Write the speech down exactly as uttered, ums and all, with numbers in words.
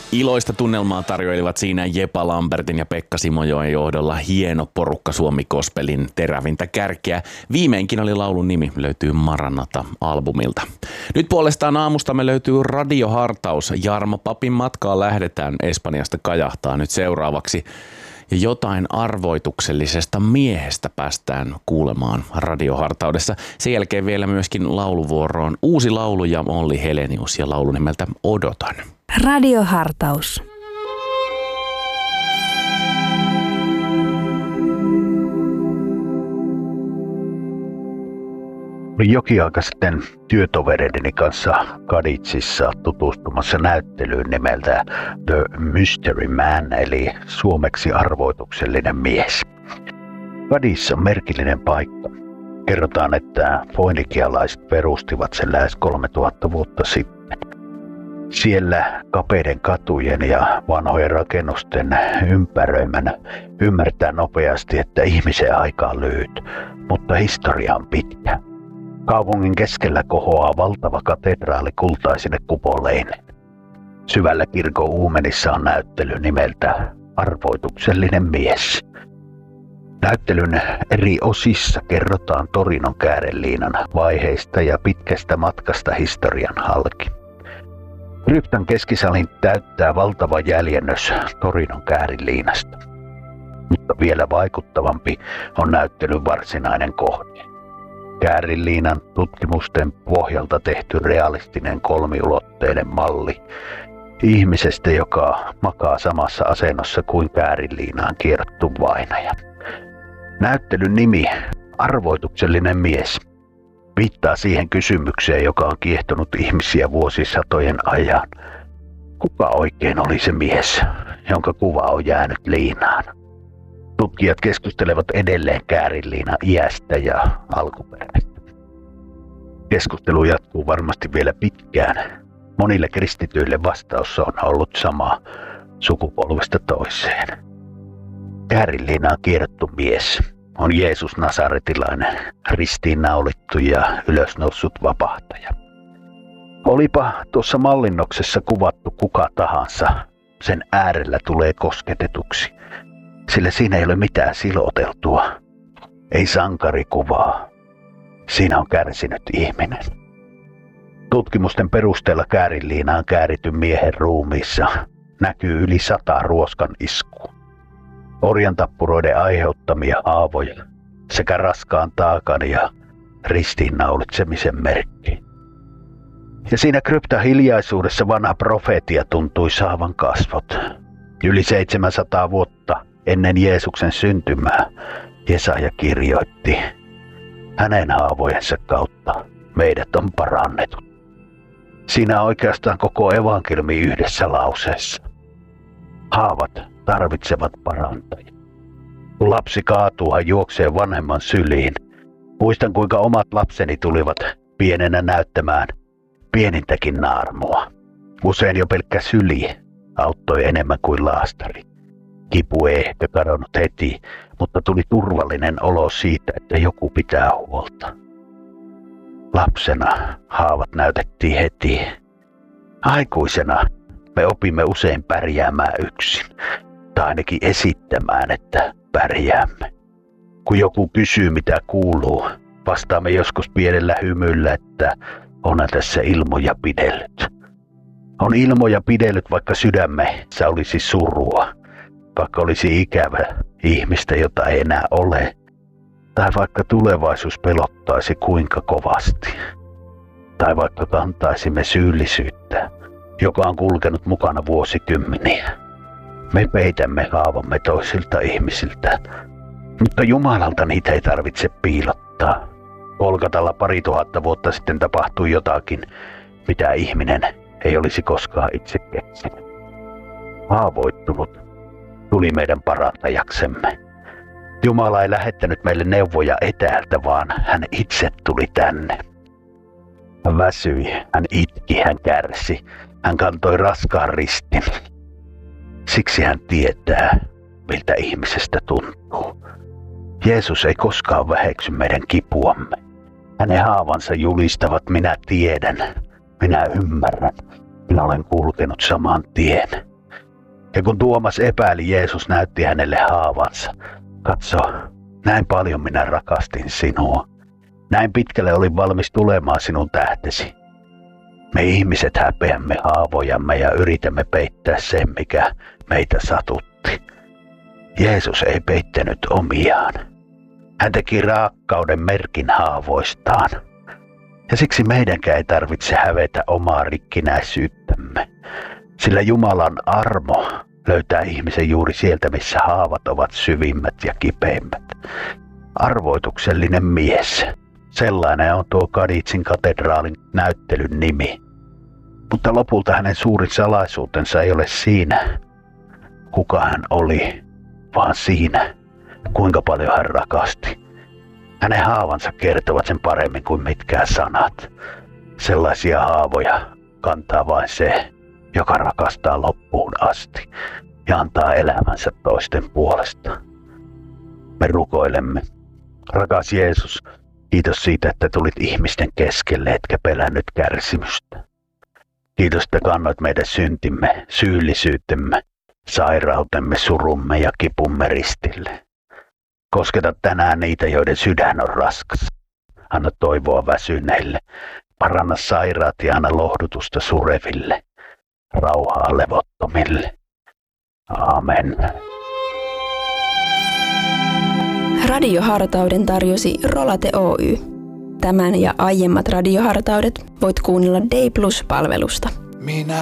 Iloista tunnelmaa tarjoilivat siinä Jepa Lambertin ja Pekka Simojoen johdolla hieno porukka Suomi Gospelin terävintä kärkeä. Viimeinkin oli laulun nimi, löytyy Maranata-albumilta. Nyt puolestaan aamustamme löytyy radiohartaus. Jarmo Papin matkaa lähdetään, Espanjasta kajahtaa nyt seuraavaksi. Ja jotain arvoituksellisesta miehestä päästään kuulemaan radiohartaudessa. Sen jälkeen vielä myöskin lauluvuoroon uusi laulu ja Olli Helenius ja laulu nimeltä Odotan. Radiohartaus. Olin jokin aika sitten työtovereideni kanssa Kaditsissa tutustumassa näyttelyyn nimeltä The Mystery Man, eli suomeksi arvoituksellinen mies. Kadits on merkillinen paikka. Kerrotaan, että foinikialaiset perustivat sen lähes kolmetuhatta vuotta sitten. Siellä kapeiden katujen ja vanhojen rakennusten ympäröimänä ymmärtää nopeasti, että ihmisen aika on lyhyt, mutta historia on pitkä. Kaupungin keskellä kohoaa valtava katedraali kultaisine kupoleineen. Syvällä kirkon uumenissa on näyttely nimeltä Arvoituksellinen mies. Näyttelyn eri osissa kerrotaan Torinon kääreliinan vaiheista ja pitkästä matkasta historian halki. Kryptan keskisalin täyttää valtava jäljennös Torinon kääriliinasta. Mutta vielä vaikuttavampi on näyttelyn varsinainen kohde. Kääriliinan tutkimusten pohjalta tehty realistinen kolmiulotteinen malli ihmisestä, joka makaa samassa asennossa kuin kääriliinaan kierrottu vainaja. Näyttelyn nimi, Arvoituksellinen mies, viittaa siihen kysymykseen, joka on kiehtonut ihmisiä vuosisatojen ajan. Kuka oikein oli se mies, jonka kuva on jäänyt liinaan? Tutkijat keskustelevat edelleen kääriliinan iästä ja alkuperästä. Keskustelu jatkuu varmasti vielä pitkään. Monille kristityille vastaus on ollut sama sukupolvesta toiseen. Kääriliinaan kierrottu mies on Jeesus Nasaretilainen, ristiinnaulittu ja ylösnoussut vapahtaja. Olipa tuossa mallinnoksessa kuvattu kuka tahansa, sen äärellä tulee kosketetuksi, sillä siinä ei ole mitään siloteltua, ei sankarikuvaa. Siinä on kärsinyt ihminen. Tutkimusten perusteella kääriliinaan käärityn miehen ruumiissa näkyy yli sata ruoskan iskua. Orjantappuroiden aiheuttamia haavoja sekä raskaan taakan ja ristiinnaulitsemisen merkki. Ja siinä kryptan hiljaisuudessa vanha profeetia tuntui saavan kasvot. Yli seitsemänsataa vuotta ennen Jeesuksen syntymää Jesaja kirjoitti: hänen haavojensa kautta meidät on parannettu. Siinä on oikeastaan koko evankeliumi yhdessä lauseessa. Haavat tarvitsevat parantajia. Kun lapsi kaatuu, hän juoksee vanhemman syliin. Muistan, kuinka omat lapseni tulivat pienenä näyttämään pienintäkin naarmua. Usein jo pelkkä syli auttoi enemmän kuin laastari. Kipu ei ehkä kadonnut heti, mutta tuli turvallinen olo siitä, että joku pitää huolta. Lapsena haavat näytettiin heti. Aikuisena me opimme usein pärjäämään yksin, tai ainakin esittämään, että pärjäämme. Kun joku kysyy, mitä kuuluu, vastaamme joskus pienellä hymyllä, että onhan tässä ilmoja pidellyt. On ilmoja pidellyt, vaikka sydämessä olisi surua, vaikka olisi ikävä ihmistä, jota ei enää ole, tai vaikka tulevaisuus pelottaisi kuinka kovasti, tai vaikka kantaisimme syyllisyyttä, joka on kulkenut mukana vuosikymmeniä. Me peitämme haavamme toisilta ihmisiltä, mutta Jumalalta niitä ei tarvitse piilottaa. Kolkatalla pari tuhatta vuotta sitten tapahtui jotakin, mitä ihminen ei olisi koskaan itse keksinyt. Haavoittunut tuli meidän parantajaksemme. Jumala ei lähettänyt meille neuvoja etäältä, vaan hän itse tuli tänne. Hän väsyi, hän itki, hän kärsi, hän kantoi raskaan ristin. Siksi hän tietää, miltä ihmisestä tuntuu. Jeesus ei koskaan väheksy meidän kipuamme. Hänen haavansa julistavat: minä tiedän, minä ymmärrän, minä olen kulkenut saman tien, Ja kun Tuomas epäili, Jeesus näytti hänelle haavansa. Katso, näin paljon minä rakastin sinua. Näin pitkälle olin valmis tulemaan sinun tähtesi. Me ihmiset häpeämme haavojamme ja yritämme peittää sen, mikä meitä satutti. Jeesus ei peittänyt omiaan. Hän teki raakkauden merkin haavoistaan. Ja siksi meidänkään ei tarvitse hävetä omaa rikkinäisyyttämme. Sillä Jumalan armo löytää ihmisen juuri sieltä, missä haavat ovat syvimmät ja kipeimmät. Arvoituksellinen mies. Sellainen on tuo Kaditsin katedraalin näyttelyn nimi. Mutta lopulta hänen suurin salaisuutensa ei ole siinä, kuka hän oli, vaan siinä, kuinka paljon hän rakasti. Hänen haavansa kertovat sen paremmin kuin mitkään sanat. Sellaisia haavoja kantaa vain se, joka rakastaa loppuun asti ja antaa elämänsä toisten puolesta. Me rukoilemme. Rakas Jeesus, kiitos siitä, että tulit ihmisten keskelle, etkä pelännyt kärsimystä. Kiitos, että kannoit meidän syntimme, syyllisyytemme, sairautemme, surumme ja kipumme ristille. Kosketa tänään niitä, joiden sydän on raskas. Anna toivoa väsyneille. Paranna sairaat ja anna lohdutusta sureville. Rauhaa levottomille. Amen. Radiohartauden tarjosi Rolate Oy. Tämän ja aiemmat radiohartaudet voit kuunnella Day Plus-palvelusta. Minä